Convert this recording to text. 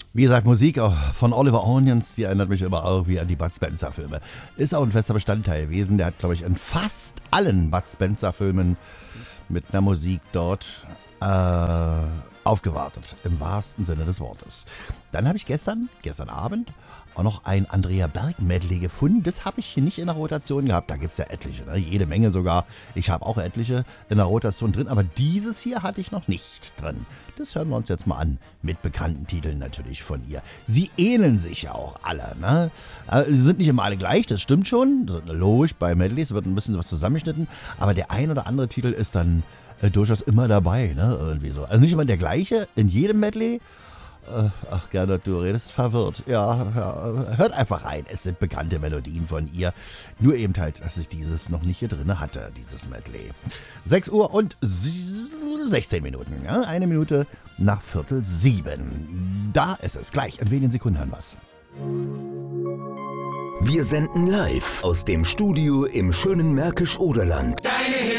Wie gesagt, Musik von Oliver Onions, die erinnert mich immer irgendwie an die Bud Spencer-Filme. Ist auch ein fester Bestandteil gewesen. Der hat, glaube ich, in fast allen Bud Spencer-Filmen mit einer Musik dort aufgewartet, im wahrsten Sinne des Wortes. Dann habe ich gestern Abend, auch noch ein Andrea Berg-Medley gefunden. Das habe ich hier nicht in der Rotation gehabt. Da gibt es ja etliche, ne? Jede Menge sogar. Ich habe auch etliche in der Rotation drin, aber dieses hier hatte ich noch nicht drin. Das hören wir uns jetzt mal an, mit bekannten Titeln natürlich von ihr. Sie ähneln sich ja auch alle, ne? Sie sind nicht immer alle gleich, das stimmt schon. Das ist logisch, bei Medleys wird ein bisschen was zusammengeschnitten, aber der ein oder andere Titel ist dann durchaus immer dabei, ne? Irgendwie so. Also nicht immer der gleiche in jedem Medley. Ach, Gernot, du redest verwirrt. Ja, hört einfach rein. Es sind bekannte Melodien von ihr. Nur eben halt, dass ich dieses noch nicht hier drin hatte, dieses Medley. 6 Uhr und 16 Minuten. Ja? 1 Minute nach 6:45. Da ist es. Gleich, in wenigen Sekunden hören wir's. Wir senden live aus dem Studio im schönen Märkisch-Oderland. Deine